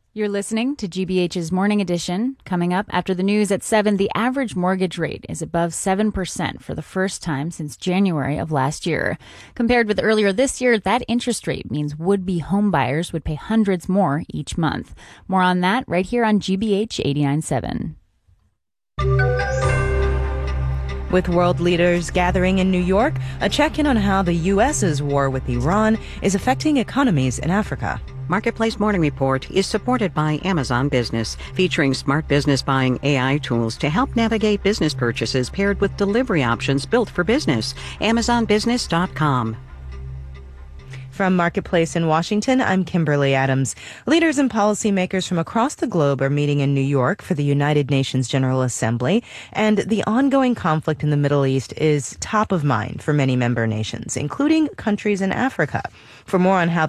You're listening to GBH's Morning Edition. Coming up after the news at 7, the average mortgage rate is above 7% for the first time since January of last year. Compared with earlier this year, that interest rate means would-be homebuyers would pay hundreds more each month. More on that right here on GBH 89.7. With world leaders gathering in New York, a check-in on how the U.S.'s war with Iran is affecting economies in Africa. Marketplace Morning Report is supported by Amazon Business, featuring smart business buying AI tools to help navigate business purchases paired with delivery options built for business. AmazonBusiness.com. From Marketplace in Washington, I'm Kimberly Adams. Leaders and policymakers from across the globe are meeting in New York for the United Nations General Assembly, and the ongoing conflict in the Middle East is top of mind for many member nations, including countries in Africa. For more on how